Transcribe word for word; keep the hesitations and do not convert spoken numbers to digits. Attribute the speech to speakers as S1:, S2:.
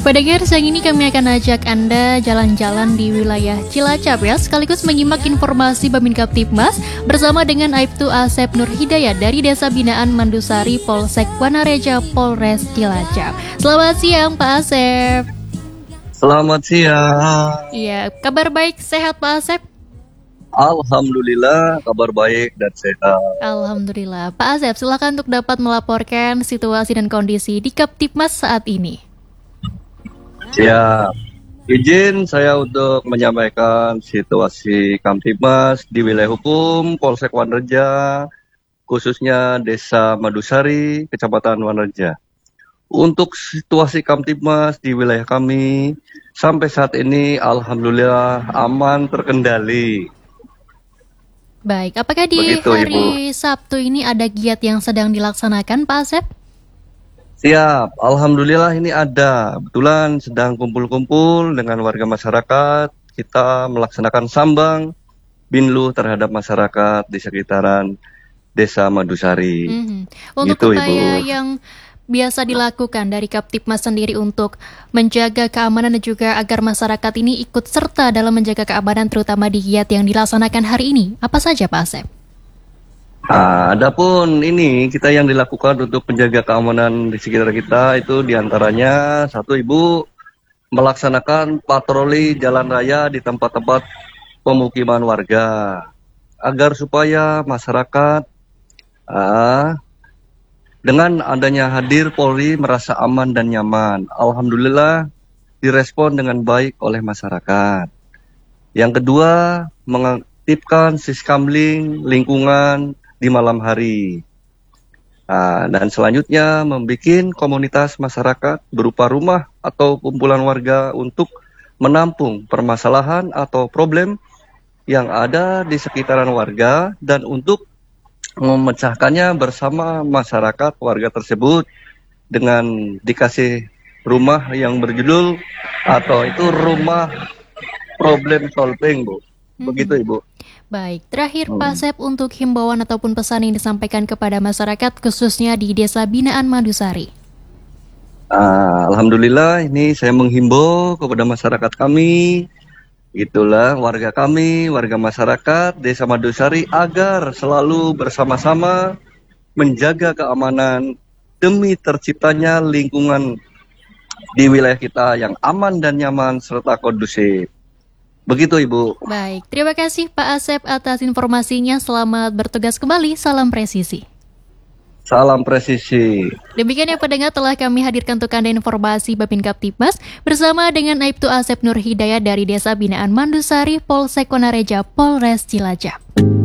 S1: Pendengar, siang ini kami akan ajak Anda jalan-jalan di wilayah Cilacap ya, sekaligus menyimak informasi Babin Kaptipmas bersama dengan Aibtu Asep Nur Hidayat dari Desa Binaan Mandusari Polsek Wanareja Polres Cilacap. Selamat siang Pak Asep.
S2: Selamat siang.
S1: Iya, kabar baik, sehat Pak Asep?
S2: Alhamdulillah, kabar baik dan sehat.
S1: Alhamdulillah. Pak Asep, silakan untuk dapat melaporkan situasi dan kondisi di Kaptipmas saat ini.
S2: Siap. Izin saya untuk menyampaikan situasi Kamtibmas di wilayah hukum Polsek Wanareja, khususnya Desa Mandusari, Kecamatan Wanareja. Untuk situasi Kamtibmas di wilayah kami, sampai saat ini Alhamdulillah aman, terkendali.
S1: Baik, apakah di
S2: Begitu,
S1: hari
S2: Ibu.
S1: Sabtu ini ada giat yang sedang dilaksanakan Pak Asep?
S2: Siap, Alhamdulillah ini ada. Kebetulan sedang kumpul-kumpul dengan warga masyarakat. Kita melaksanakan sambang binlu terhadap masyarakat di sekitaran Desa Mandusari.
S1: Mm-hmm. Untuk
S2: Gitu,
S1: upaya
S2: Ibu.
S1: yang biasa dilakukan dari Kaptipmas sendiri untuk menjaga keamanan dan juga agar masyarakat ini ikut serta dalam menjaga keamanan terutama di giat yang dilaksanakan hari ini, apa saja Pak Asep?
S2: Nah, adapun ini kita yang dilakukan untuk menjaga keamanan di sekitar kita itu diantaranya satu, Ibu, melaksanakan patroli jalan raya di tempat-tempat pemukiman warga agar supaya masyarakat ah, dengan adanya hadir Polri merasa aman dan nyaman. Alhamdulillah direspon dengan baik oleh masyarakat. Yang kedua, mengaktifkan siskamling lingkungan di malam hari. Nah, dan selanjutnya membuat komunitas masyarakat berupa rumah atau kumpulan warga untuk menampung permasalahan atau problem yang ada di sekitaran warga dan untuk memecahkannya bersama masyarakat warga tersebut dengan dikasih rumah yang berjudul atau itu rumah problem solving, Bu. Begitu, Ibu.
S1: Baik, terakhir Pak Asep untuk himbauan ataupun pesan yang disampaikan kepada masyarakat khususnya di Desa Binaan Mandusari.
S2: Ah, Alhamdulillah ini saya menghimbau kepada masyarakat kami, itulah warga kami, warga masyarakat Desa Mandusari agar selalu bersama-sama menjaga keamanan demi terciptanya lingkungan di wilayah kita yang aman dan nyaman serta kondusif. Begitu, Ibu.
S1: Baik, terima kasih Pak Asep atas informasinya. Selamat bertugas kembali. Salam presisi.
S2: Salam presisi.
S1: Demikian ya pendengar, telah kami hadirkan untuk Anda informasi Babin Kaptipmas bersama dengan Aibtu Asep Nur Hidayat dari Desa Binaan Mandusari, Polsek Wanareja, Polres Cilacap.